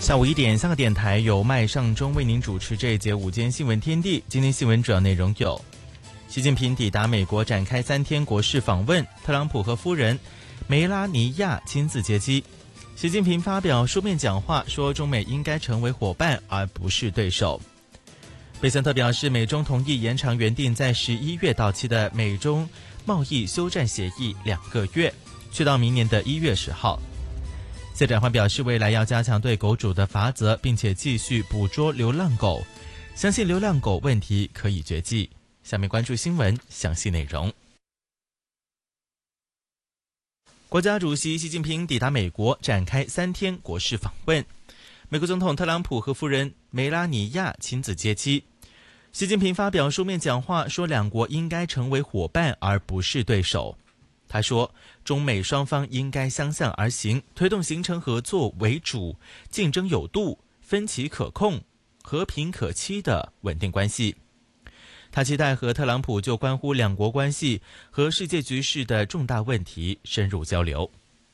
下午1点，香港电台由麦尚中为您主持这一节午间新闻天地。今天新闻主要内容有：习近平抵达美国展开3天国事访问，特朗普和夫人梅拉尼亚亲自接机。习近平发表书面讲话，说中美应该成为伙伴而不是对手。贝森特表示，美中同意延长原定在11月到期的美中贸易休战协议2个月，去到明年的1月10号。谢展寰表示，未来要加强对狗主的罚则，并且继续捕捉流浪狗，相信流浪狗问题可以绝迹。下面关注新闻详细内容。国家主席习近平抵达美国，展开3天国事访问。美国总统特朗普和夫人梅拉尼亚亲自接机。习近平发表书面讲话，说两国应该成为伙伴而不是对手。他说，中美双方应该相向而行，推动形成合作为主、竞争有度、分歧可控、和平可期的稳定关系。他期待和特朗普就关乎两国关系和世界局势的重大问题深入交流。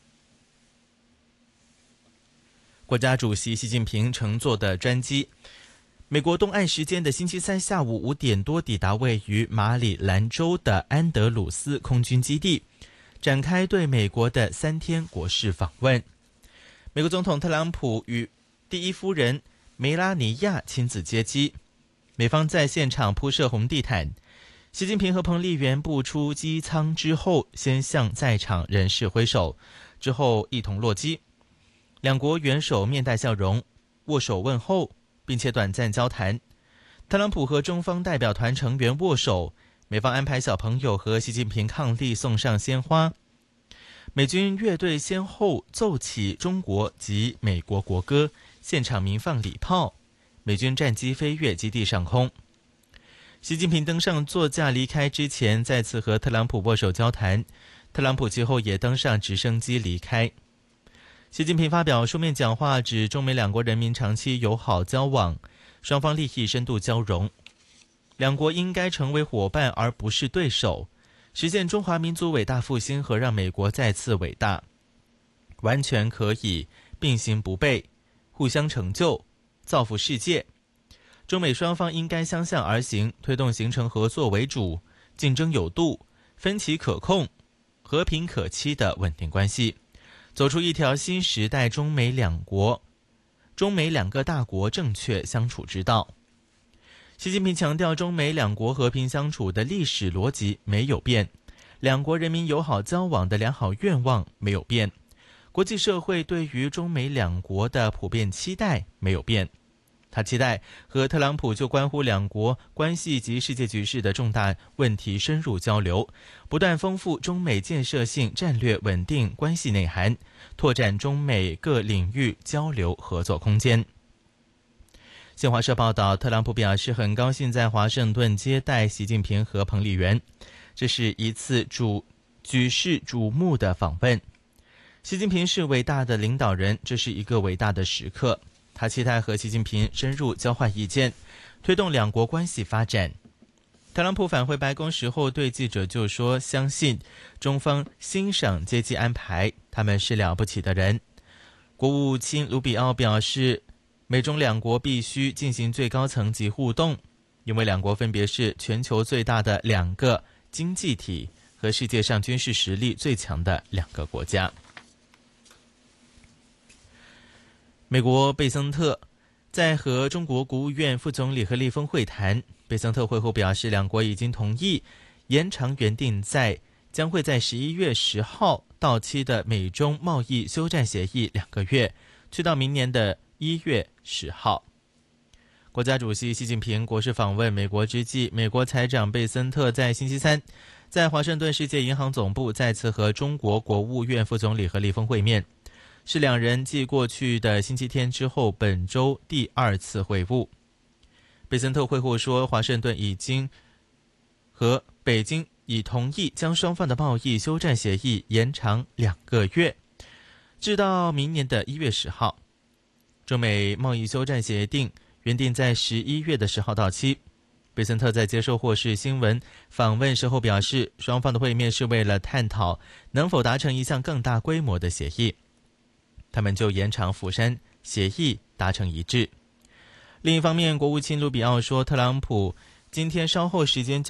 国家主席习近平乘坐的专机，美国东岸时间的星期三下午5点多抵达位于马里兰州的安德鲁斯空军基地，展开对美国的3天国事访问。美国总统特朗普与第一夫人梅拉尼亚亲自接机，美方在现场铺设红地毯。习近平和彭丽媛步出机舱之后，先向在场人士挥手，之后一同落机。两国元首面带笑容，握手问候，并且短暂交谈。特朗普和中方代表团成员握手，美方安排小朋友和习近平伉俪送上鲜花。美军乐队先后奏起中国及美国国歌，现场鸣放礼炮，美军战机飞越基地上空。习近平登上座驾离开之前，再次和特朗普握手交谈，特朗普其后也登上直升机离开。习近平发表书面讲话，指中美两国人民长期友好交往，双方利益深度交融，两国应该成为伙伴而不是对手，实现中华民族伟大复兴和让美国再次伟大，完全可以并行不悖，互相成就，造福世界。中美双方应该相向而行，推动形成合作为主、竞争有度、分歧可控、和平可期的稳定关系，走出一条新时代中美两个大国正确相处之道。习近平强调，中美两国和平相处的历史逻辑没有变，两国人民友好交往的良好愿望没有变，国际社会对于中美两国的普遍期待没有变。他期待和特朗普就关乎两国关系及世界局势的重大问题深入交流，不断丰富中美建设性战略稳定关系内涵，拓展中美各领域交流合作空间。新华社报道，特朗普表示很高兴在华盛顿接待习近平和彭丽媛，这是一次举世瞩目的访问。习近平是伟大的领导人，这是一个伟大的时刻。他期待和习近平深入交换意见，推动两国关系发展。特朗普返回白宫时候对记者就说，相信中方欣赏接机安排，他们是了不起的人。国务卿卢比奥表示，美中两国必须进行最高层级互动，因为两国分别是全球最大的2个经济体和世界上军事实力最强的2个国家。美国贝森特在和中国国务院副总理何立峰会谈，贝森特会后表示，两国已经同意延长原定将会在11月10号到期的美中贸易休战协议2个月，去到明年的1月10号。国家主席习近平国事访问美国之际，美国财长贝森特在星期三在华盛顿世界银行总部再次和中国国务院副总理何立峰会面，是两人继过去的星期天之后本周第2次会晤。贝森特会后说，华盛顿已经和北京已同意将双方的贸易休战协议延长2个月，至到明年的1月10号。中美贸易休战协定原定在11月的10号到期。贝森特在接受霍士新闻访问时候表示，双方的会面是为了探讨能否达成一项更大规模的协议。他们就延长釜山协议达成一致。另一方面，国务卿卢比奥说，特朗普今天稍后时间